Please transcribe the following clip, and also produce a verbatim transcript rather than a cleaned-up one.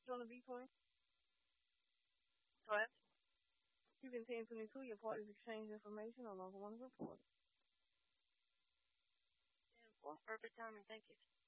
on the B twenty? What? You can ten twenty-two, your parties exchange information on local one report. Well, perfect timing. Thank you.